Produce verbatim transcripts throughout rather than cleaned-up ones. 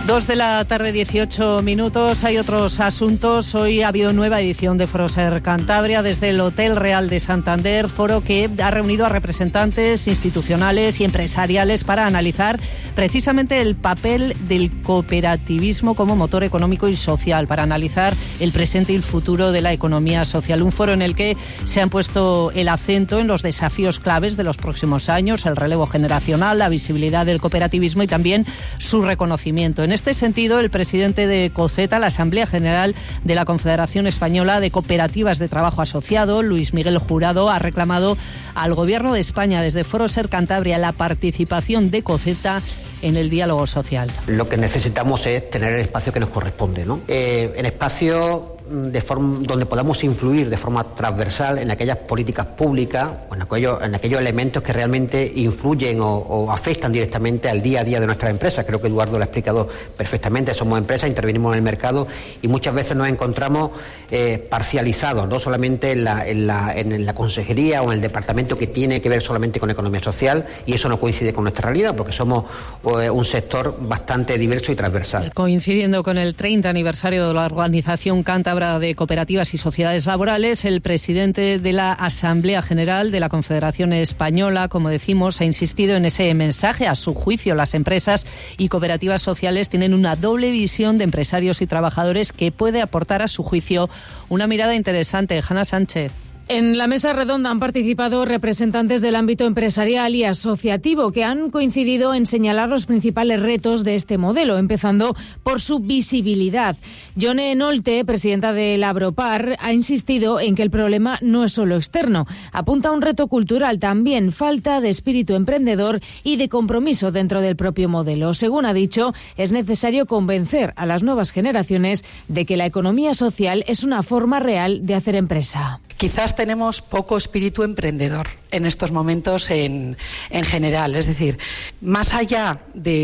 Dos de la tarde, dieciocho minutos. Hay otros asuntos. Hoy ha habido nueva edición de Foro Ser Cantabria desde el Hotel Real de Santander, foro que ha reunido a representantes institucionales y empresariales para analizar precisamente el papel del cooperativismo como motor económico y social, para analizar el presente y el futuro de la economía social. Un foro en el que se han puesto el acento en los desafíos claves de los próximos años, el relevo generacional, la visibilidad del cooperativismo y también su reconocimiento. En este sentido, el presidente de COCETA, la Asamblea General de la Confederación Española de Cooperativas de Trabajo Asociado, Luis Miguel Jurado, ha reclamado al Gobierno de España desde Foro Ser Cantabria la participación de COCETA en el diálogo social. Lo que necesitamos es tener el espacio que nos corresponde, ¿no? Eh, el espacio de forma, donde podamos influir de forma transversal en aquellas políticas públicas o en aquellos, en aquellos elementos que realmente influyen o, o afectan directamente al día a día de nuestras empresas. Creo que Eduardo lo ha explicado perfectamente. Somos empresas, intervenimos en el mercado y muchas veces nos encontramos eh, parcializados, no solamente en la, en, la, en la consejería o en el departamento que tiene que ver solamente con economía social, y eso no coincide con nuestra realidad porque somos eh, un sector bastante diverso y transversal. Coincidiendo con el treinta aniversario de la Organización Cántabra de Cooperativas y Sociedades Laborales, el presidente de la Asamblea General de la Confederación Española, como decimos, ha insistido en ese mensaje. A su juicio, las empresas y cooperativas sociales tienen una doble visión de empresarios y trabajadores que puede aportar, a su juicio, una mirada interesante. Hanna Sánchez. En la mesa redonda han participado representantes del ámbito empresarial y asociativo que han coincidido en señalar los principales retos de este modelo, empezando por su visibilidad. Yone Nolte, presidenta del Abropar, ha insistido en que el problema no es solo externo. Apunta a un reto cultural también, falta de espíritu emprendedor y de compromiso dentro del propio modelo. Según ha dicho, es necesario convencer a las nuevas generaciones de que la economía social es una forma real de hacer empresa. Quizás tenemos poco espíritu emprendedor en estos momentos en, en general. Es decir, más allá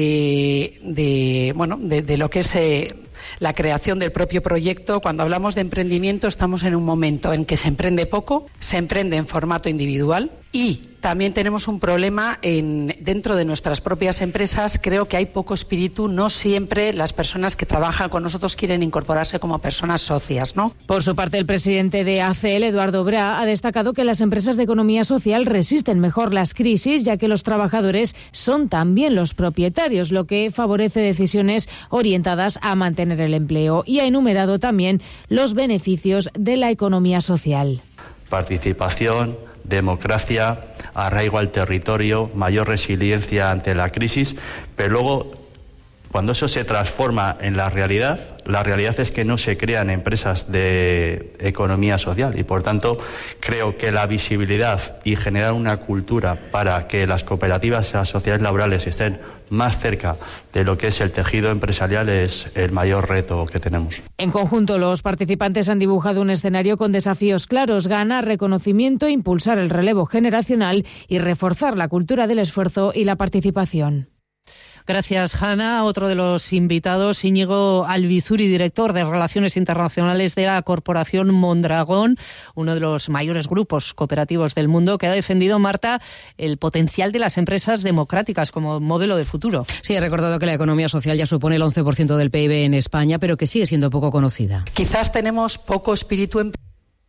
de, de, bueno, de, de lo que es eh, la creación del propio proyecto, cuando hablamos de emprendimiento estamos en un momento en que se emprende poco, se emprende en formato individual y también tenemos un problema en, dentro de nuestras propias empresas. Creo que hay poco espíritu, no siempre las personas que trabajan con nosotros quieren incorporarse como personas socias, ¿no? Por su parte, el presidente de A C L, Eduardo Bra, ha destacado que las empresas de economía social resisten mejor las crisis, ya que los trabajadores son también los propietarios, lo que favorece decisiones orientadas a mantener el empleo, y ha enumerado también los beneficios de la economía social. Participación, democracia, arraigo al territorio, mayor resiliencia ante la crisis, pero luego, cuando eso se transforma en la realidad, la realidad es que no se crean empresas de economía social y, por tanto, creo que la visibilidad y generar una cultura para que las cooperativas y las sociedades laborales estén más cerca de lo que es el tejido empresarial es el mayor reto que tenemos. En conjunto, los participantes han dibujado un escenario con desafíos claros: ganar reconocimiento, impulsar el relevo generacional y reforzar la cultura del esfuerzo y la participación. Gracias, Hanna. Otro de los invitados, Íñigo Albizuri, director de Relaciones Internacionales de la Corporación Mondragón, uno de los mayores grupos cooperativos del mundo, que ha defendido, Marta, el potencial de las empresas democráticas como modelo de futuro. Sí, ha recordado que la economía social ya supone el once por ciento del P I B en España, pero que sigue siendo poco conocida. Quizás tenemos poco espíritu empresarial.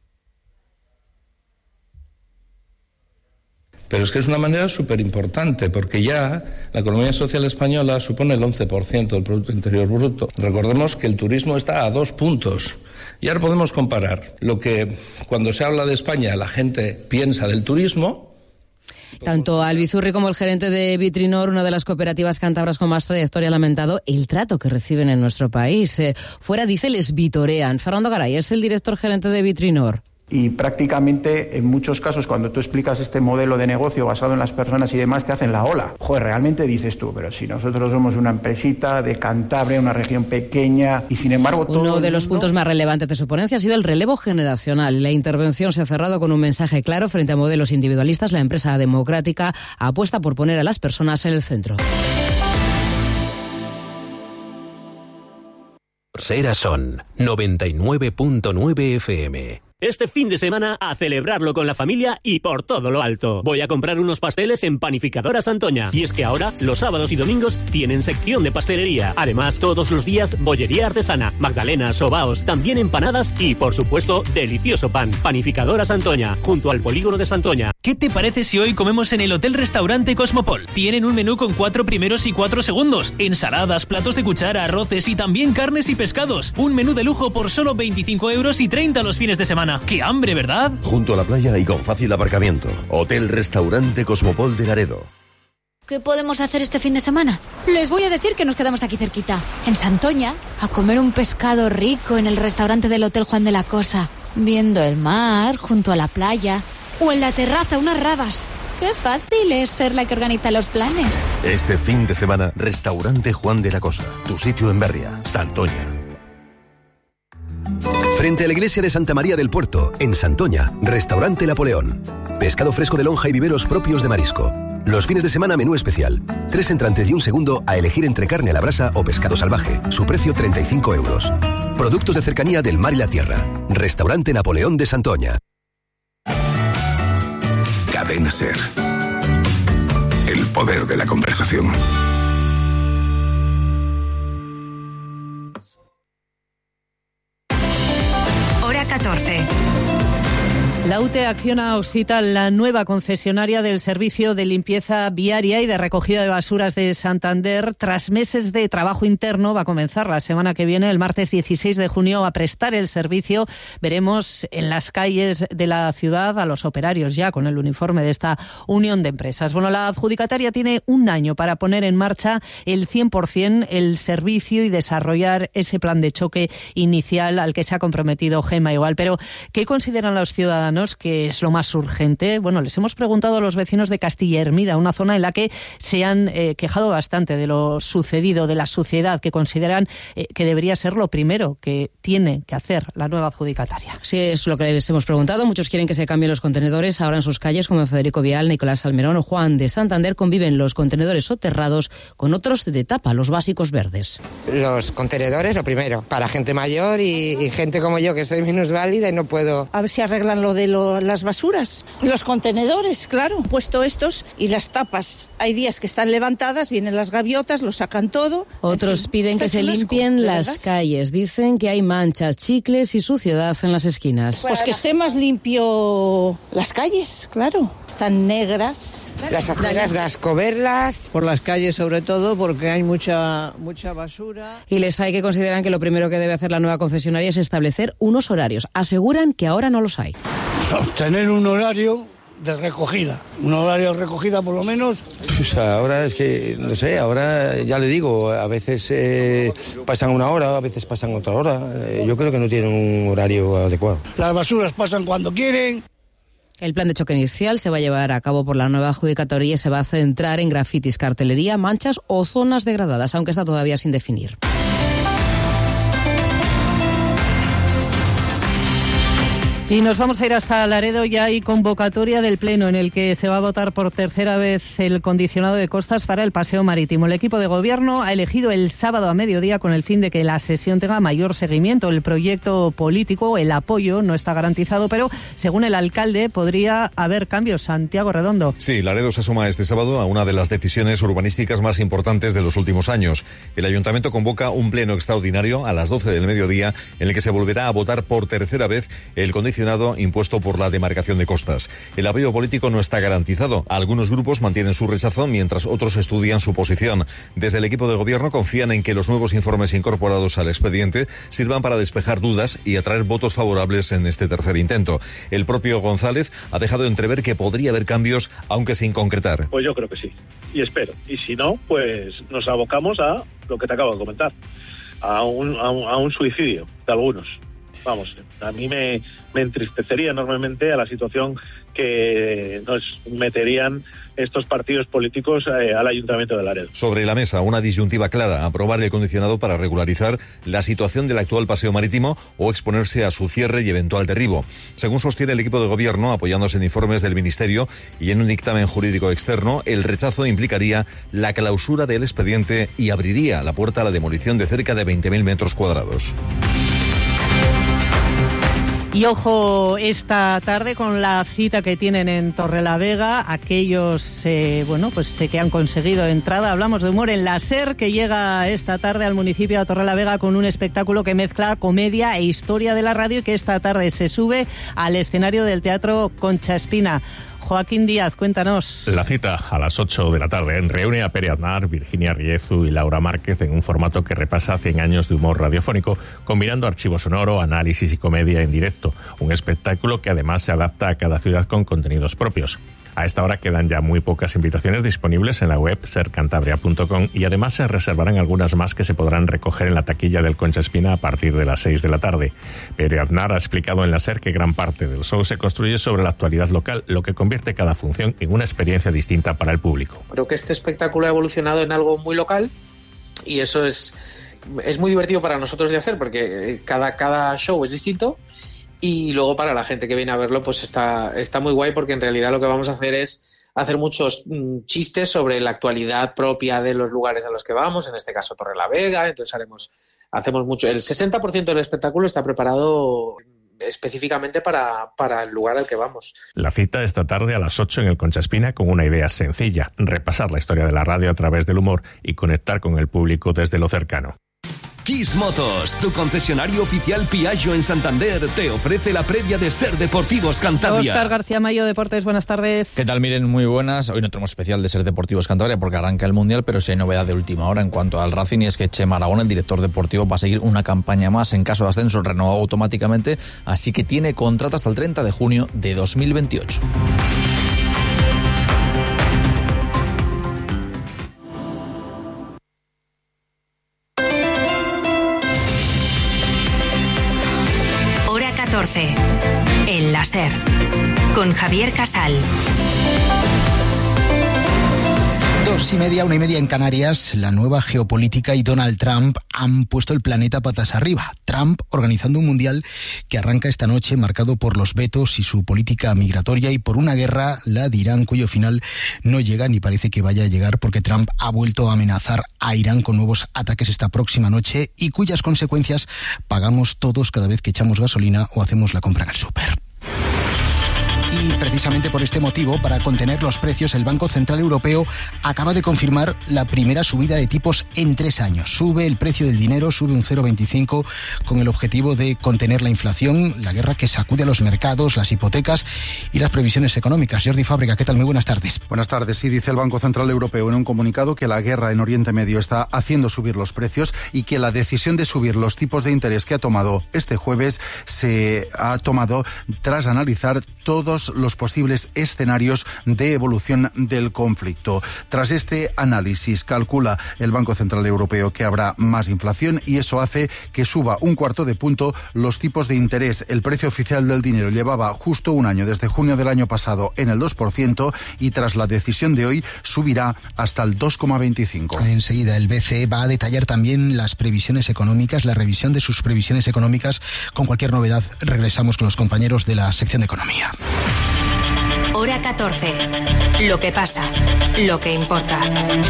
Pero es que es una manera súper importante, porque ya la economía social española supone el once por ciento del Producto Interior Bruto. Recordemos que el turismo está a dos puntos. Y ahora podemos comparar lo que cuando se habla de España la gente piensa del turismo. Tanto Albizurri como el gerente de Vitrinor, una de las cooperativas cántabras con más trayectoria, ha lamentado el trato que reciben en nuestro país. Eh, fuera, dice, les vitorean. Fernando Garay es el director gerente de Vitrinor. Y prácticamente en muchos casos cuando tú explicas este modelo de negocio basado en las personas y demás te hacen la ola. Joder, realmente dices tú, pero si nosotros somos una empresita de Cantabria, una región pequeña y sin embargo todo Uno de los mundo... puntos más relevantes de su ponencia ha sido el relevo generacional. La intervención se ha cerrado con un mensaje claro: frente a modelos individualistas, la empresa democrática apuesta por poner a las personas en el centro. Será Son noventa y nueve punto nueve F M. Este fin de semana a celebrarlo con la familia y por todo lo alto. Voy a comprar unos pasteles en Panificadora Santoña. Y es que ahora, los sábados y domingos, tienen sección de pastelería. Además, todos los días, bollería artesana, magdalenas, sobaos, también empanadas y, por supuesto, delicioso pan. Panificadora Santoña, junto al polígono de Santoña. ¿Qué te parece si hoy comemos en el Hotel Restaurante Cosmopol? Tienen un menú con cuatro primeros y cuatro segundos, ensaladas, platos de cuchara, arroces y también carnes y pescados. Un menú de lujo por solo veinticinco euros y treinta los fines de semana. ¡Qué hambre!, ¿verdad? Junto a la playa y con fácil aparcamiento. Hotel Restaurante Cosmopol de Laredo. ¿Qué podemos hacer este fin de semana? Les voy a decir que nos quedamos aquí cerquita, en Santoña, a comer un pescado rico en el restaurante del Hotel Juan de la Cosa, viendo el mar junto a la playa, o en la terraza unas rabas. ¡Qué fácil es ser la que organiza los planes! Este fin de semana, Restaurante Juan de la Cosa, tu sitio en Berria, Santoña. Frente a la iglesia de Santa María del Puerto, en Santoña, Restaurante Napoleón. Pescado fresco de lonja y viveros propios de marisco. Los fines de semana, menú especial. Tres entrantes y un segundo a elegir entre carne a la brasa o pescado salvaje. Su precio, treinta y cinco euros. Productos de cercanía del mar y la tierra. Restaurante Napoleón de Santoña. Cadena SER. El poder de la conversación. Hora catorce. La U T E acciona a Occital, la nueva concesionaria del servicio de limpieza viaria y de recogida de basuras de Santander. Tras meses de trabajo interno, va a comenzar la semana que viene, el martes dieciséis de junio, a prestar el servicio. Veremos en las calles de la ciudad a los operarios ya con el uniforme de esta unión de empresas. Bueno, la adjudicataria tiene un año para poner en marcha el cien por ciento el servicio y desarrollar ese plan de choque inicial al que se ha comprometido Gema Igual. Pero, ¿qué consideran los ciudadanos que es lo más urgente? Bueno, les hemos preguntado a los vecinos de Castilla Hermida, una zona en la que se han eh, quejado bastante de lo sucedido, de la suciedad, que consideran eh, que debería ser lo primero que tiene que hacer la nueva adjudicataria. Sí, es lo que les hemos preguntado. Muchos quieren que se cambien los contenedores ahora en sus calles, como Federico Vial, Nicolás Almerón o Juan de Santander. Conviven los contenedores soterrados con otros de tapa, los básicos verdes. Los contenedores, lo primero, para gente mayor y, y gente como yo, que soy minusválida y no puedo... A ver si arreglan lo de lo, las basuras. Los contenedores, claro, puesto estos y las tapas. Hay días que están levantadas, vienen las gaviotas, lo sacan todo. Otros en fin, piden que se limpien las ¿verdad? calles. Dicen que hay manchas, chicles y suciedad en las esquinas. Pues que esté más limpio las calles, claro. Están negras. Las aceras de Ascoberlas. Por las calles sobre todo, porque hay mucha, mucha basura. Y les hay que consideran que lo primero que debe hacer la nueva concesionaria es establecer unos horarios. Aseguran que ahora no los hay. Tener un horario de recogida, un horario de recogida por lo menos. Pues ahora es que, no sé, ahora ya le digo, a veces eh, pasan una hora, a veces pasan otra hora. Eh, yo creo que no tienen un horario adecuado. Las basuras pasan cuando quieren. El plan de choque inicial se va a llevar a cabo por la nueva adjudicatoria y se va a centrar en grafitis, cartelería, manchas o zonas degradadas, aunque está todavía sin definir. Y nos vamos a ir hasta Laredo. Ya hay convocatoria del Pleno en el que se va a votar por tercera vez el condicionado de costas para el paseo marítimo. El equipo de gobierno ha elegido el sábado a mediodía con el fin de que la sesión tenga mayor seguimiento. El proyecto político, el apoyo, no está garantizado, pero según el alcalde podría haber cambios. Santiago Redondo. Sí, Laredo se suma este sábado a una de las decisiones urbanísticas más importantes de los últimos años. El ayuntamiento convoca un pleno extraordinario a las doce del mediodía en el que se volverá a votar por tercera vez el condicionado impuesto por la demarcación de costas. El apoyo político no está garantizado. Algunos grupos mantienen su rechazo mientras otros estudian su posición. Desde el equipo de gobierno confían en que los nuevos informes incorporados al expediente sirvan para despejar dudas y atraer votos favorables en este tercer intento. El propio González ha dejado entrever que podría haber cambios, aunque sin concretar. Pues yo creo que sí, y espero. Y si no, pues nos abocamos a lo que te acabo de comentar, a un, a un, a un suicidio de algunos. Vamos, a mí me, me entristecería enormemente a la situación que nos meterían estos partidos políticos eh, al Ayuntamiento de Laredo. Sobre la mesa, una disyuntiva clara: aprobar el condicionado para regularizar la situación del actual paseo marítimo o exponerse a su cierre y eventual derribo. Según sostiene el equipo de gobierno, apoyándose en informes del Ministerio y en un dictamen jurídico externo, el rechazo implicaría la clausura del expediente y abriría la puerta a la demolición de cerca de veinte mil metros cuadrados. Y ojo esta tarde con la cita que tienen en Torrelavega, aquellos eh, bueno pues eh, que han conseguido entrada. Hablamos de humor en la SER, que llega esta tarde al municipio de Torrelavega con un espectáculo que mezcla comedia e historia de la radio y que esta tarde se sube al escenario del Teatro Concha Espina. Joaquín Díaz, cuéntanos. La cita a las ocho de la tarde reúne a Pere Aznar, Virginia Riezu y Laura Márquez en un formato que repasa cien años de humor radiofónico, combinando archivo sonoro, análisis y comedia en directo. Un espectáculo que además se adapta a cada ciudad con contenidos propios. A esta hora quedan ya muy pocas invitaciones disponibles en la web ser cantabria punto com y además se reservarán algunas más que se podrán recoger en la taquilla del Concha Espina a partir de las seis de la tarde. Pere Aznar ha explicado en la SER que gran parte del show se construye sobre la actualidad local, lo que convierte cada función en una experiencia distinta para el público. Creo que este espectáculo ha evolucionado en algo muy local y eso es, es muy divertido para nosotros de hacer porque cada, cada show es distinto. Y luego para la gente que viene a verlo pues está, está muy guay porque en realidad lo que vamos a hacer es hacer muchos mmm, chistes sobre la actualidad propia de los lugares a los que vamos, en este caso Torrelavega, entonces haremos, hacemos mucho. El sesenta por ciento del espectáculo está preparado específicamente para, para el lugar al que vamos. La cita esta tarde a las ocho en el Concha Espina con una idea sencilla, repasar la historia de la radio a través del humor y conectar con el público desde lo cercano. Kiss Motors, tu concesionario oficial Piaggio en Santander, te ofrece la previa de Ser Deportivos Cantabria. Óscar García Mayo, Deportes, buenas tardes. ¿Qué tal? Miren, muy buenas. Hoy no tenemos especial de Ser Deportivos Cantabria porque arranca el Mundial, pero sí hay novedad de última hora en cuanto al Racing y es que Chema Aragón, el director deportivo, va a seguir una campaña más en caso de ascenso renovado automáticamente, así que tiene contrato hasta el treinta de junio de dos mil veintiocho. El láser con Javier Casal. Dos y media, una y media en Canarias, la nueva geopolítica y Donald Trump han puesto el planeta patas arriba. Trump organizando un mundial que arranca esta noche marcado por los vetos y su política migratoria y por una guerra, la de Irán, cuyo final no llega ni parece que vaya a llegar porque Trump ha vuelto a amenazar a Irán con nuevos ataques esta próxima noche y cuyas consecuencias pagamos todos cada vez que echamos gasolina o hacemos la compra en el súper. Y precisamente por este motivo, para contener los precios, el Banco Central Europeo acaba de confirmar la primera subida de tipos en tres años. Sube el precio del dinero, sube un cero coma veinticinco con el objetivo de contener la inflación, la guerra que sacude a los mercados, las hipotecas y las previsiones económicas. Jordi Fábrega, ¿qué tal? Muy buenas tardes. Buenas tardes. Sí, dice el Banco Central Europeo en un comunicado que la guerra en Oriente Medio está haciendo subir los precios y que la decisión de subir los tipos de interés que ha tomado este jueves se ha tomado tras analizar todos los posibles escenarios de evolución del conflicto. Tras este análisis, calcula el Banco Central Europeo que habrá más inflación y eso hace que suba un cuarto de punto los tipos de interés. El precio oficial del dinero llevaba justo un año, desde junio del año pasado, en el dos por ciento y tras la decisión de hoy subirá hasta el dos coma veinticinco. Enseguida el B C E va a detallar también las previsiones económicas, la revisión de sus previsiones económicas. Con cualquier novedad regresamos con los compañeros de la sección de Economía. Hora catorce. Lo que pasa, lo que importa.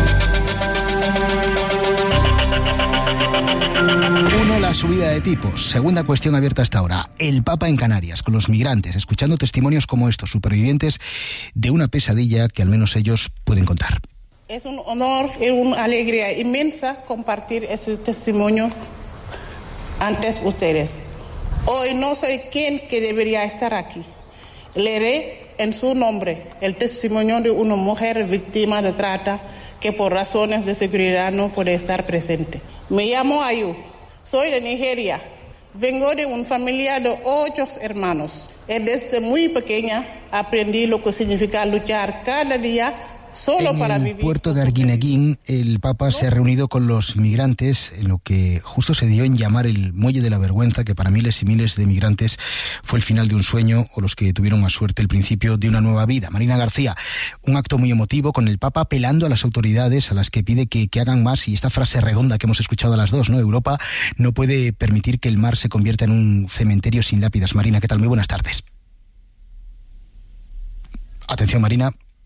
Uno, la subida de tipos. Segunda cuestión abierta hasta ahora. El Papa en Canarias, con los migrantes, escuchando testimonios como estos, supervivientes de una pesadilla que al menos ellos pueden contar. Es un honor y una alegría inmensa compartir ese testimonio ante ustedes. Hoy no soy quien que debería estar aquí. Leeré en su nombre el testimonio de una mujer víctima de trata que por razones de seguridad no puede estar presente. Me llamo Ayu, soy de Nigeria, vengo de una familia de ocho hermanos. Y desde muy pequeña aprendí lo que significa luchar cada día solo en para el vivir. Puerto de Arguineguín, el Papa se ha reunido con los migrantes en lo que justo se dio en llamar el Muelle de la Vergüenza, que para miles y miles de migrantes fue el final de un sueño o los que tuvieron más suerte el principio de una nueva vida. Marina García, un acto muy emotivo con el Papa apelando a las autoridades a las que pide que, que hagan más y esta frase redonda que hemos escuchado a las dos, ¿no? Europa no puede permitir que el mar se convierta en un cementerio sin lápidas. Marina, ¿qué tal? Muy buenas tardes. Atención, Marina.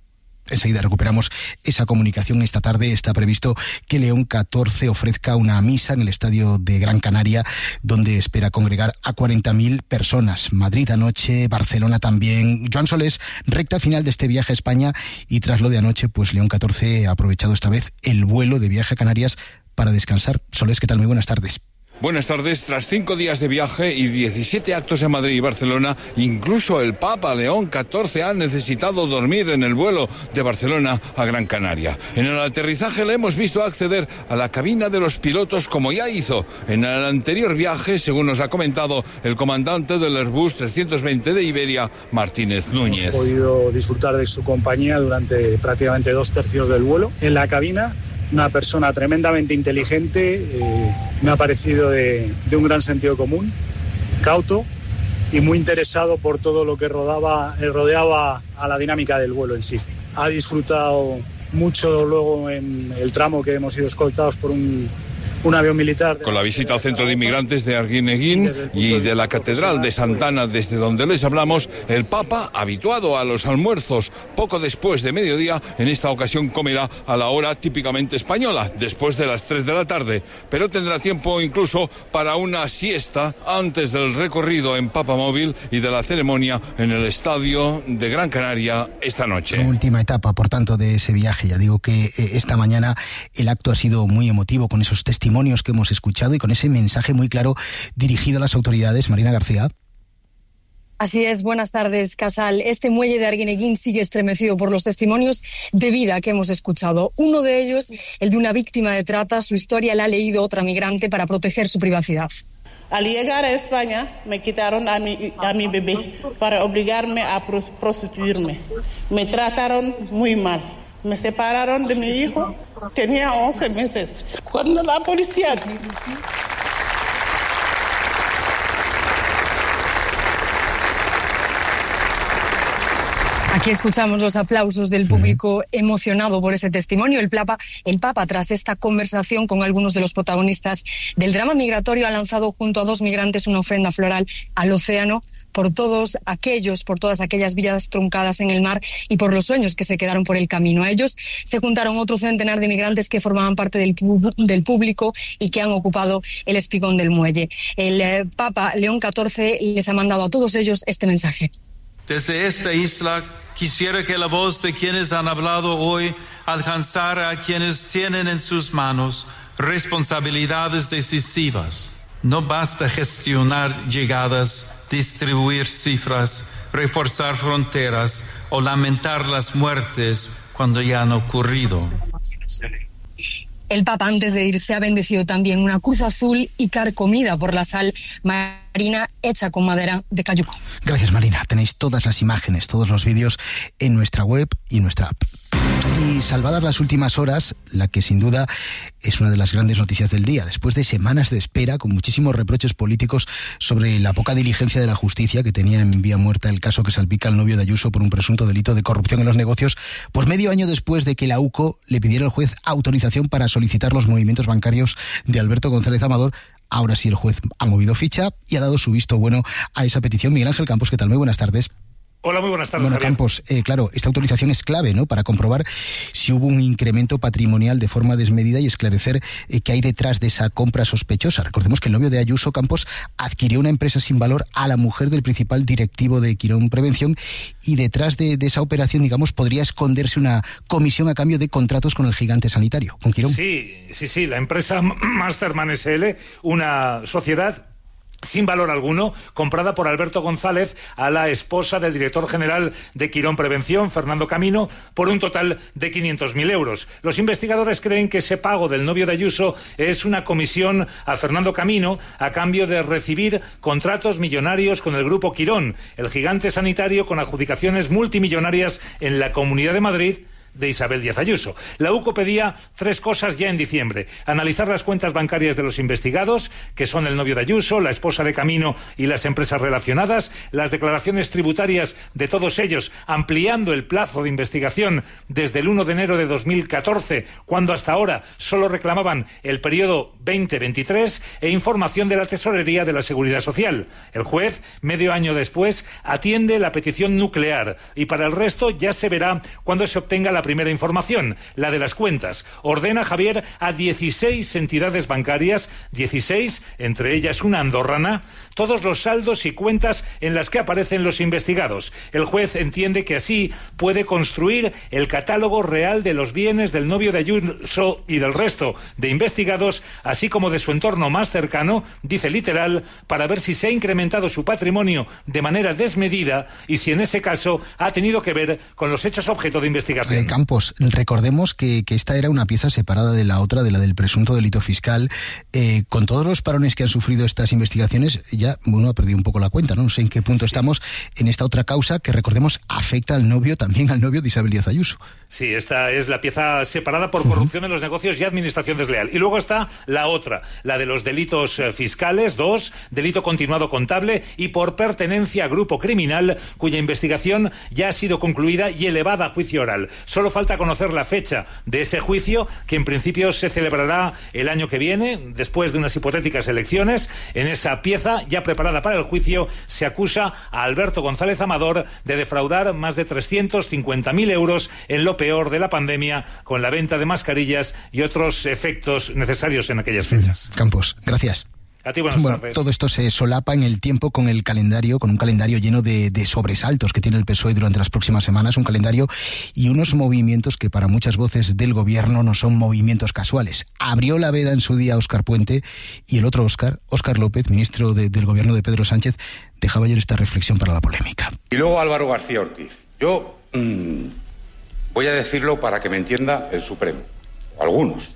enseguida recuperamos esa comunicación. Esta tarde está previsto que León catorce ofrezca una misa en el estadio de Gran Canaria, donde espera congregar a cuarenta mil personas. Madrid anoche, Barcelona también. Joan Solés, recta final de este viaje a España, y tras lo de anoche, pues León catorce ha aprovechado esta vez el vuelo de viaje a Canarias para descansar. Solés, ¿qué tal? Muy buenas tardes. Buenas tardes. Tras cinco días de viaje y diecisiete actos en Madrid y Barcelona, incluso el Papa León catorce ha necesitado dormir en el vuelo de Barcelona a Gran Canaria. En el aterrizaje le hemos visto acceder a la cabina de los pilotos, como ya hizo en el anterior viaje, según nos ha comentado el comandante del Airbus trescientos veinte de Iberia, Martínez Núñez. Hemos podido disfrutar de su compañía durante prácticamente dos tercios del vuelo. En la cabina, una persona tremendamente inteligente, eh, me ha parecido de, de un gran sentido común, cauto y muy interesado por todo lo que rodaba, eh, rodeaba a la dinámica del vuelo en sí. Ha disfrutado mucho luego en el tramo que hemos sido escoltados por un, un avión militar. Con la visita al centro de inmigrantes de Arguineguín y de la Catedral de Santana, desde donde les hablamos, el Papa, habituado a los almuerzos poco después de mediodía, en esta ocasión comerá a la hora típicamente española, después de las tres de la tarde, pero tendrá tiempo incluso para una siesta antes del recorrido en Papamóvil y de la ceremonia en el estadio de Gran Canaria esta noche. Última etapa, por tanto, de ese viaje. Ya digo que eh, esta mañana el acto ha sido muy emotivo, con esos testimonios que hemos escuchado y con ese mensaje muy claro dirigido a las autoridades. Marina García. Así es, buenas tardes, Casal. Este muelle de Arguineguín sigue estremecido por los testimonios de vida que hemos escuchado. Uno de ellos, el de una víctima de trata. Su historia la ha leído otra migrante para proteger su privacidad. Al llegar a España, me quitaron a mi, a mi bebé para obligarme a prostituirme. Me trataron muy mal. Me separaron de mi hijo, tenía once meses. Cuando la policía... Aquí escuchamos los aplausos del público emocionado por ese testimonio. El Papa, el Papa, tras esta conversación con algunos de los protagonistas del drama migratorio, ha lanzado junto a dos migrantes una ofrenda floral al océano por todos aquellos, por todas aquellas vidas truncadas en el mar y por los sueños que se quedaron por el camino. A ellos se juntaron otro centenar de migrantes que formaban parte del, del público y que han ocupado el espigón del muelle. El eh, Papa León catorce les ha mandado a todos ellos este mensaje. Desde esta isla quisiera que la voz de quienes han hablado hoy alcanzara a quienes tienen en sus manos responsabilidades decisivas. No basta gestionar llegadas, distribuir cifras, reforzar fronteras o lamentar las muertes cuando ya han ocurrido. El Papa, antes de irse, ha bendecido también una cruz azul y carcomida por la sal marina hecha con madera de cayuco. Gracias, Marina. Tenéis todas las imágenes, todos los vídeos en nuestra web y en nuestra app. Y salvadas las últimas horas, la que sin duda es una de las grandes noticias del día, después de semanas de espera con muchísimos reproches políticos sobre la poca diligencia de la justicia, que tenía en vía muerta el caso que salpica al novio de Ayuso por un presunto delito de corrupción en los negocios, pues medio año después de que la U C O le pidiera al juez autorización para solicitar los movimientos bancarios de Alberto González Amador, ahora sí el juez ha movido ficha y ha dado su visto bueno a esa petición. Miguel Ángel Campos, ¿qué tal? Muy buenas tardes. Hola, muy buenas tardes, Bueno, Javier. Campos, eh, claro, esta autorización es clave, ¿no?, para comprobar si hubo un incremento patrimonial de forma desmedida y esclarecer eh, qué hay detrás de esa compra sospechosa. Recordemos que el novio de Ayuso, Campos, adquirió una empresa sin valor a la mujer del principal directivo de Quirón Prevención, y detrás de, de esa operación, digamos, podría esconderse una comisión a cambio de contratos con el gigante sanitario, con Quirón. Sí, sí, sí, la empresa Masterman S L, una sociedad sin valor alguno, comprada por Alberto González a la esposa del director general de Quirón Prevención, Fernando Camino, por un total de quinientos mil euros. Los investigadores creen que ese pago del novio de Ayuso es una comisión a Fernando Camino a cambio de recibir contratos millonarios con el grupo Quirón, el gigante sanitario con adjudicaciones multimillonarias en la Comunidad de Madrid de Isabel Díaz Ayuso. La U C O pedía tres cosas ya en diciembre: analizar las cuentas bancarias de los investigados, que son el novio de Ayuso, la esposa de Camino y las empresas relacionadas, las declaraciones tributarias de todos ellos, ampliando el plazo de investigación desde el uno de enero de dos mil catorce, cuando hasta ahora solo reclamaban el periodo veinte veintitrés, e información de la Tesorería de la Seguridad Social. El juez, medio año después, atiende la petición nuclear, y para el resto ya se verá cuando se obtenga la la primera información, la de las cuentas. Ordena Javier a dieciséis entidades bancarias, dieciséis, entre ellas una andorrana, todos los saldos y cuentas en las que aparecen los investigados. El juez entiende que así puede construir el catálogo real de los bienes del novio de Ayuso y del resto de investigados, así como de su entorno más cercano, dice literal, para ver si se ha incrementado su patrimonio de manera desmedida y si en ese caso ha tenido que ver con los hechos objeto de investigación. Eh, Campos, recordemos que, que esta era una pieza separada de la otra, de la del presunto delito fiscal. Eh, con todos los parones que han sufrido estas investigaciones, ya uno ha perdido un poco la cuenta, ¿no? No sé en qué punto sí. estamos en esta otra causa que, recordemos, afecta al novio, también al novio de Isabel Díaz Ayuso. Sí, esta es la pieza separada por corrupción uh-huh. en los negocios y administración desleal. Y luego está la otra, la de los delitos eh, fiscales, dos, delito continuado contable y por pertenencia a grupo criminal, cuya investigación ya ha sido concluida y elevada a juicio oral. Solo falta conocer la fecha de ese juicio, que en principio se celebrará el año que viene, después de unas hipotéticas elecciones. En esa pieza, ya preparada para el juicio, se acusa a Alberto González Amador de defraudar más de trescientos cincuenta mil euros en lo peor de la pandemia, con la venta de mascarillas y otros efectos necesarios en aquellas fechas. Campos, gracias. A ti, buenas bueno, tardes. Todo esto se solapa en el tiempo con el calendario, con un calendario lleno de, de sobresaltos que tiene el P S O E durante las próximas semanas, un calendario y unos movimientos que para muchas voces del gobierno no son movimientos casuales. Abrió la veda en su día Óscar Puente y el otro Óscar, Óscar López, ministro de, del gobierno de Pedro Sánchez, dejaba ayer esta reflexión para la polémica. Y luego Álvaro García Ortiz. Yo mmm, voy a decirlo para que me entienda el Supremo, o algunos.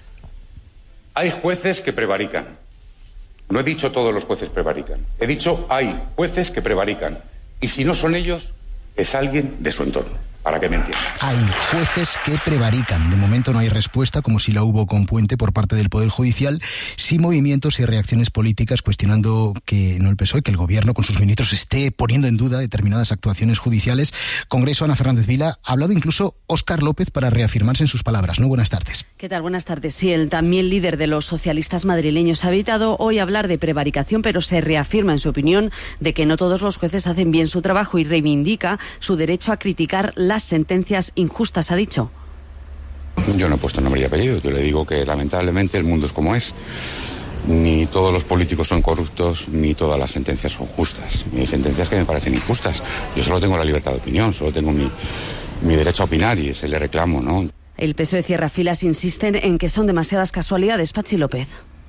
Hay jueces que prevarican. No he dicho todos los jueces prevarican. He dicho hay jueces que prevarican. Y si no son ellos, es alguien de su entorno. Para que me entiendan. Hay jueces que prevarican. De momento no hay respuesta, como si la hubo con Puente por parte del Poder Judicial, sí movimientos y reacciones políticas cuestionando que no el P S O E, que el gobierno con sus ministros esté poniendo en duda determinadas actuaciones judiciales. Congreso, Ana Fernández Vila, ha hablado incluso Óscar López para reafirmarse en sus palabras. ¿No? Buenas tardes. ¿Qué tal? Buenas tardes. Sí, el también líder de los socialistas madrileños ha evitado hoy hablar de prevaricación, pero se reafirma en su opinión de que no todos los jueces hacen bien su trabajo y reivindica su derecho a criticar las sentencias injustas, ha dicho. Yo no he puesto nombre y apellido, yo le digo que lamentablemente el mundo es como es. Ni todos los políticos son corruptos, ni todas las sentencias son justas. Hay sentencias que me parecen injustas. Yo solo tengo la libertad de opinión, solo tengo mi, mi derecho a opinar y ese le reclamo, ¿no? El P S O E cierra filas, insisten en que son demasiadas casualidades. Pachi López.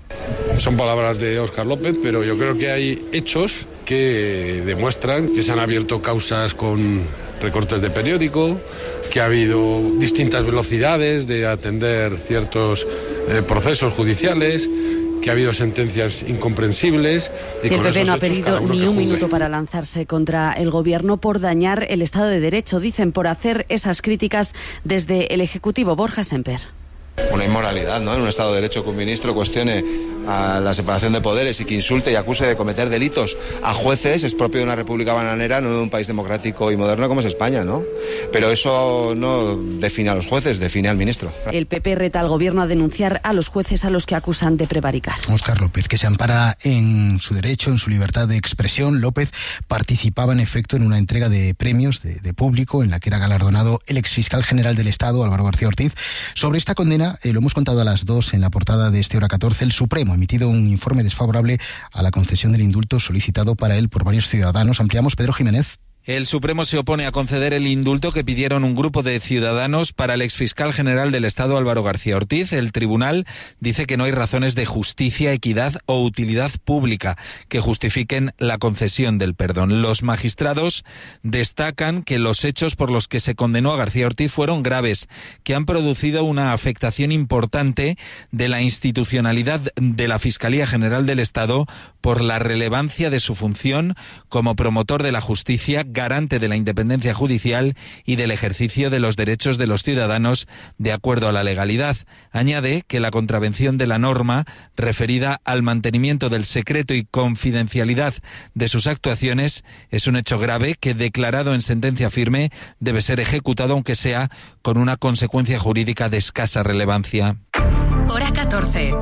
Son palabras de Óscar López, pero yo creo que hay hechos que demuestran que se han abierto causas con recortes de periódico, que ha habido distintas velocidades de atender ciertos eh, procesos judiciales, que ha habido sentencias incomprensibles. Y el con P P no ha esos hechos, pedido ni un juzgue. minuto para lanzarse contra el gobierno por dañar el Estado de Derecho, dicen, por hacer esas críticas desde el Ejecutivo. Borja Semper. Una inmoralidad, ¿no? En un Estado de Derecho que un ministro cuestione a la separación de poderes y que insulte y acuse de cometer delitos a jueces es propio de una república bananera, no de un país democrático y moderno como es España, ¿no? Pero eso no define a los jueces, define al ministro. El P P reta al gobierno a denunciar a los jueces a los que acusan de prevaricar. Óscar López, que se ampara en su derecho, en su libertad de expresión. López participaba en efecto en una entrega de premios de, de público en la que era galardonado el exfiscal general del Estado, Álvaro García Ortiz. Sobre esta condena, eh, lo hemos contado a las dos en la portada de este Hora catorce, el Supremo ha emitido un informe desfavorable a la concesión del indulto solicitado para él por varios ciudadanos. Ampliamos, Pedro Jiménez. El Supremo se opone a conceder el indulto que pidieron un grupo de ciudadanos para el exfiscal general del Estado, Álvaro García Ortiz. El tribunal dice que no hay razones de justicia, equidad o utilidad pública que justifiquen la concesión del perdón. Los magistrados destacan que los hechos por los que se condenó a García Ortiz fueron graves, que han producido una afectación importante de la institucionalidad de la Fiscalía General del Estado por la relevancia de su función como promotor de la justicia, garante de la independencia judicial y del ejercicio de los derechos de los ciudadanos de acuerdo a la legalidad. Añade que la contravención de la norma referida al mantenimiento del secreto y confidencialidad de sus actuaciones es un hecho grave que, declarado en sentencia firme, debe ser ejecutado aunque sea con una consecuencia jurídica de escasa relevancia. Hora catorce.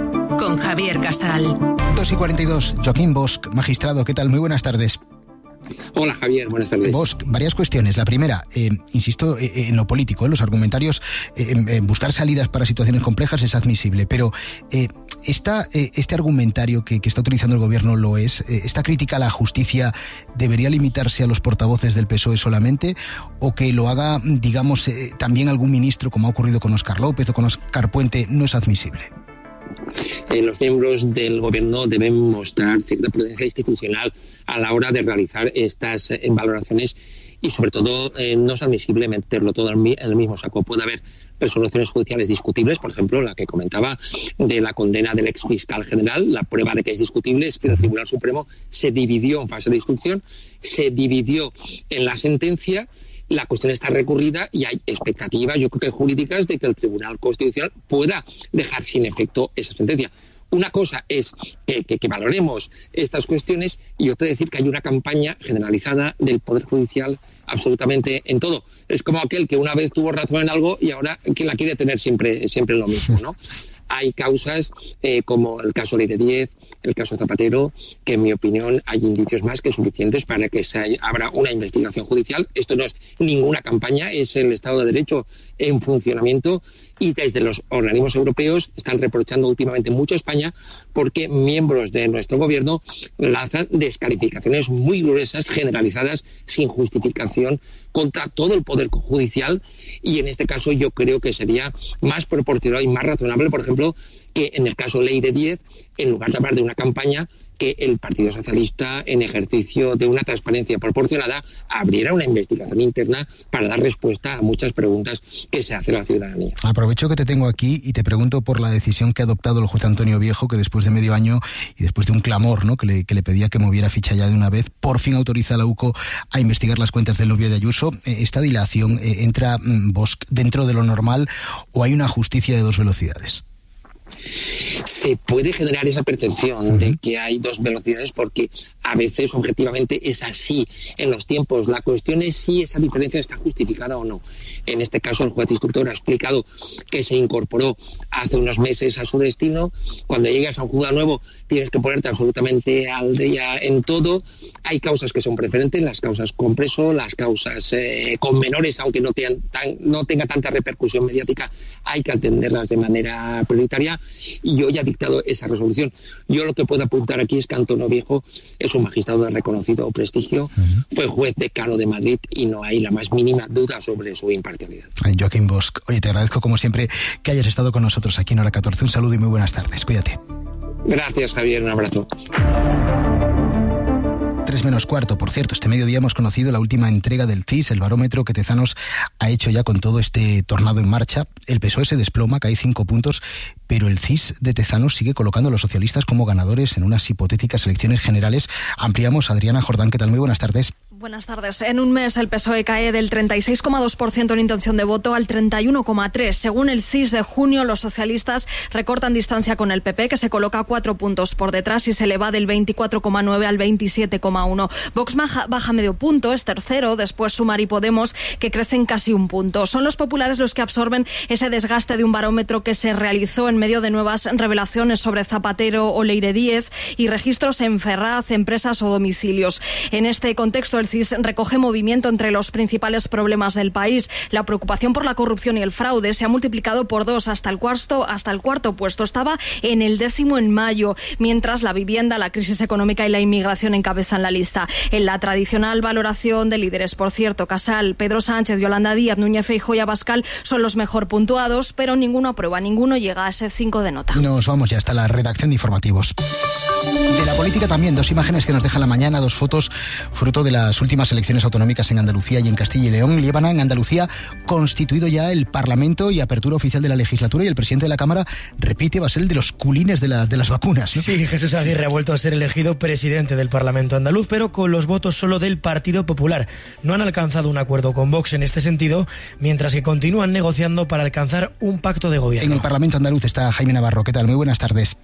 Con Javier Casal. dos y cuarenta y dos. Joaquín Bosch, magistrado, ¿qué tal? Muy buenas tardes. Hola Javier, buenas tardes. Bosch, varias cuestiones. La primera, eh, insisto, eh, en lo político, en los argumentarios, eh, en buscar salidas para situaciones complejas es admisible, pero eh, esta, eh, este argumentario que, que está utilizando el gobierno lo es. Eh, ¿Esta crítica a la justicia debería limitarse a los portavoces del P S O E solamente, o que lo haga, digamos, eh, también algún ministro, como ha ocurrido con Óscar López o con Óscar Puente, no es admisible? Eh, los miembros del gobierno deben mostrar cierta prudencia institucional a la hora de realizar estas eh, valoraciones y, sobre todo, eh, no es admisible meterlo todo en el mismo saco. Puede haber resoluciones judiciales discutibles, por ejemplo, la que comentaba de la condena del ex fiscal general. La prueba de que es discutible es que el Tribunal Supremo se dividió en fase de instrucción, se dividió en la sentencia. La cuestión está recurrida y hay expectativas, yo creo que jurídicas, de que el Tribunal Constitucional pueda dejar sin efecto esa sentencia. Una cosa es eh, que, que valoremos estas cuestiones y otra decir que hay una campaña generalizada del Poder Judicial absolutamente en todo. Es como aquel que una vez tuvo razón en algo y ahora que la quiere tener siempre, siempre lo mismo, ¿no? Hay causas eh, como el caso Ley de diez, el caso Zapatero, que en mi opinión hay indicios más que suficientes para que se haya, abra una investigación judicial. Esto no es ninguna campaña, es el Estado de Derecho en funcionamiento, y desde los organismos europeos están reprochando últimamente mucho a España porque miembros de nuestro gobierno lanzan descalificaciones muy gruesas, generalizadas, sin justificación, contra todo el poder judicial, y en este caso yo creo que sería más proporcional y más razonable, por ejemplo, que en el caso Ley de diez, en lugar de hablar de una campaña, que el Partido Socialista, en ejercicio de una transparencia proporcionada, abriera una investigación interna para dar respuesta a muchas preguntas que se hace la ciudadanía. Aprovecho que te tengo aquí y te pregunto por la decisión que ha adoptado el juez Antonio Viejo, que después de medio año y después de un clamor, ¿no?, que le, que le pedía que moviera ficha ya de una vez, por fin autoriza a la U C O a investigar las cuentas del novio de Ayuso. ¿Esta dilación eh, entra mmm, Bosch dentro de lo normal o hay una justicia de dos velocidades? Se puede generar esa percepción de que hay dos velocidades porque a veces objetivamente es así en los tiempos. La cuestión es si esa diferencia está justificada o no. En este caso el juez instructor ha explicado que se incorporó hace unos meses a su destino. Cuando llegas a un juzgado nuevo tienes que ponerte absolutamente al día en todo. Hay causas que son preferentes, las causas con preso, las causas eh, con menores, aunque no, tengan tan, no tenga tanta repercusión mediática, hay que atenderlas de manera prioritaria, y hoy ha dictado esa resolución. Yo lo que puedo apuntar aquí es que Antonio Viejo es un magistrado de reconocido prestigio, uh-huh. fue juez decano de Madrid y no hay la más mínima duda sobre su imparcialidad. Joaquín Bosch, oye, te agradezco como siempre que hayas estado con nosotros aquí en Hora catorce. Un saludo y muy buenas tardes. Cuídate. Gracias, Javier. Un abrazo. Tres menos cuarto, por cierto, este mediodía hemos conocido la última entrega del C I S, el barómetro que Tezanos ha hecho ya con todo este tornado en marcha. El P S O E se desploma, cae cinco puntos, pero el C I S de Tezanos sigue colocando a los socialistas como ganadores en unas hipotéticas elecciones generales. Ampliamos. Adriana Jordán, ¿qué tal? Muy buenas tardes. Buenas tardes. En un mes el P S O E cae del treinta y seis coma dos por ciento en intención de voto al treinta y uno coma tres por ciento. Según el C I S de junio, los socialistas recortan distancia con el P P, que se coloca cuatro puntos por detrás y se le va del veinticuatro coma nueve al veintisiete coma uno. Vox baja, baja medio punto, es tercero, después Sumar y Podemos, que crecen casi un punto. Son los populares los que absorben ese desgaste de un barómetro que se realizó en medio de nuevas revelaciones sobre Zapatero o Ley de diez y registros en Ferraz, empresas o domicilios. En este contexto, el C I S recoge movimiento entre los principales problemas del país. La preocupación por la corrupción y el fraude se ha multiplicado por dos hasta el cuarto, hasta el cuarto puesto. Estaba en el décimo en mayo, mientras la vivienda, la crisis económica y la inmigración encabezan la lista. En la tradicional valoración de líderes, por cierto, Casal, Pedro Sánchez, Yolanda Díaz, Núñez Feijóo y Abascal son los mejor puntuados, pero ninguno aprueba, ninguno llega a ese cinco de nota. Nos vamos ya hasta la redacción de informativos. De la política también, dos imágenes que nos deja la mañana, dos fotos fruto de las últimas elecciones autonómicas en Andalucía y en Castilla y León. Líbana, en Andalucía, constituido ya el Parlamento y apertura oficial de la legislatura, y el presidente de la Cámara repite, va a ser el de los culines de, la, de las vacunas, ¿no? Sí, Jesús Aguirre ha vuelto a ser elegido presidente del Parlamento andaluz, pero con los votos solo del Partido Popular. No han alcanzado un acuerdo con Vox en este sentido, mientras que continúan negociando para alcanzar un pacto de gobierno. En el Parlamento andaluz está Jaime Navarro. ¿Qué tal? Muy buenas tardes.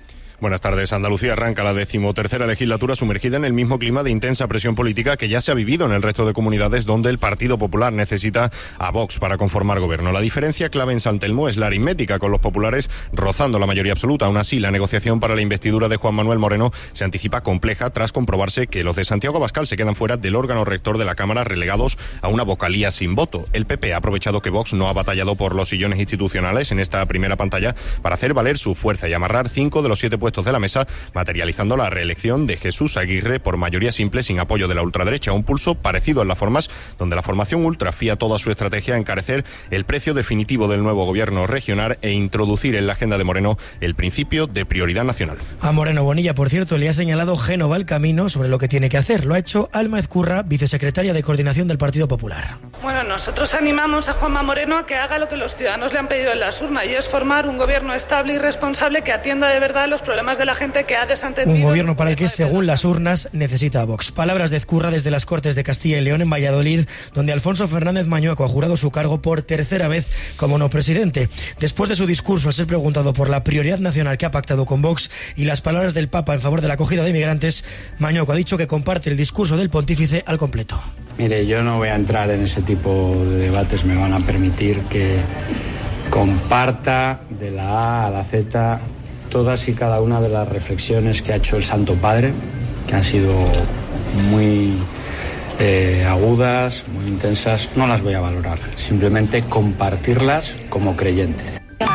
Buenas tardes. Andalucía arranca la decimotercera legislatura sumergida en el mismo clima de intensa presión política que ya se ha vivido en el resto de comunidades donde el Partido Popular necesita a Vox para conformar gobierno. La diferencia clave en San Telmo es la aritmética, con los populares rozando la mayoría absoluta. Aún así, la negociación para la investidura de Juan Manuel Moreno se anticipa compleja tras comprobarse que los de Santiago Abascal se quedan fuera del órgano rector de la Cámara, relegados a una vocalía sin voto. El P P ha aprovechado que Vox no ha batallado por los sillones institucionales en esta primera pantalla para hacer valer su fuerza y amarrar cinco de los siete puestos de la mesa, materializando la reelección de Jesús Aguirre por mayoría simple sin apoyo de la ultraderecha. Un pulso parecido en las formas, donde la formación ultra fía toda su estrategia a encarecer el precio definitivo del nuevo gobierno regional e introducir en la agenda de Moreno el principio de prioridad nacional. A Moreno Bonilla, por cierto, le ha señalado Génova el camino sobre lo que tiene que hacer. Lo ha hecho Alma Ezcurra, vicesecretaria de Coordinación del Partido Popular. Bueno, nosotros animamos a Juanma Moreno a que haga lo que los ciudadanos le han pedido en las urnas, y es formar un gobierno estable y responsable que atienda de verdad los problemas de la gente que ha desentendido. Un gobierno para el que, según las urnas, necesita a Vox. Palabras de Ezcurra desde las Cortes de Castilla y León en Valladolid, donde Alfonso Fernández Mañueco ha jurado su cargo por tercera vez como no presidente. Después de su discurso, al ser preguntado por la prioridad nacional que ha pactado con Vox y las palabras del Papa en favor de la acogida de inmigrantes, Mañueco ha dicho que comparte el discurso del pontífice al completo. Mire, yo no voy a entrar en ese tipo de debates, me van a permitir que comparta de la A a la Z todas y cada una de las reflexiones que ha hecho el Santo Padre, que han sido muy eh, agudas, muy intensas. No las voy a valorar, simplemente compartirlas como creyente.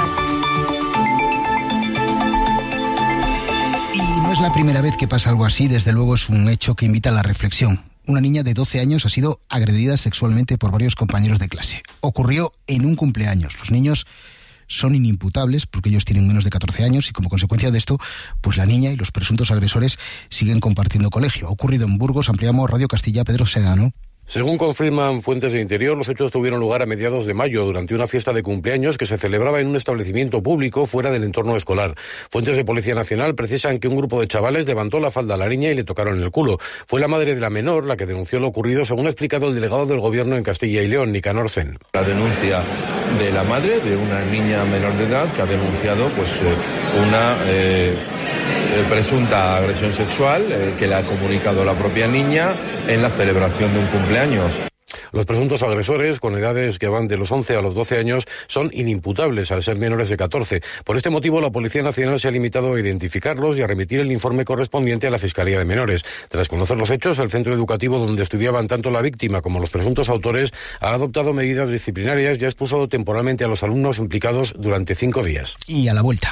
Y no es la primera vez que pasa algo así, desde luego es un hecho que invita a la reflexión. Una niña de doce años ha sido agredida sexualmente por varios compañeros de clase. Ocurrió en un cumpleaños. Los niños son inimputables porque ellos tienen menos de catorce años y como consecuencia de esto, pues la niña y los presuntos agresores siguen compartiendo colegio. Ha ocurrido en Burgos. Ampliamos Radio Castilla, Pedro Sedano. Según confirman fuentes de Interior, los hechos tuvieron lugar a mediados de mayo durante una fiesta de cumpleaños que se celebraba en un establecimiento público fuera del entorno escolar. Fuentes de Policía Nacional precisan que un grupo de chavales levantó la falda a la niña y le tocaron el culo. Fue la madre de la menor la que denunció lo ocurrido, según ha explicado el delegado del Gobierno en Castilla y León, Nicanor Sen. La denuncia de la madre de una niña menor de edad que ha denunciado pues una eh, presunta agresión sexual eh, que le ha comunicado la propia niña en la celebración de un cumpleaños. Los presuntos agresores, con edades que van de los once a los doce años, son inimputables al ser menores de catorce. Por este motivo, la Policía Nacional se ha limitado a identificarlos y a remitir el informe correspondiente a la Fiscalía de Menores. Tras conocer los hechos, el centro educativo donde estudiaban tanto la víctima como los presuntos autores ha adoptado medidas disciplinarias y ha expulsado temporalmente a los alumnos implicados durante cinco días. Y a la vuelta.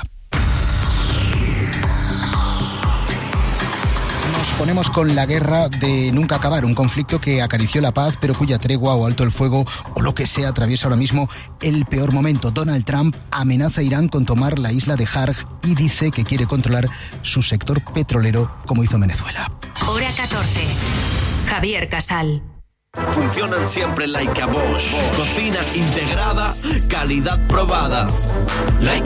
Ponemos con la guerra de nunca acabar, un conflicto que acarició la paz, pero cuya tregua o alto el fuego o lo que sea atraviesa ahora mismo el peor momento. Donald Trump amenaza a Irán con tomar la isla de Harg y dice que quiere controlar su sector petrolero como hizo Venezuela. Hora catorce. Javier Casal. Funcionan siempre like a Bosch. Cocina integrada, calidad probada. Like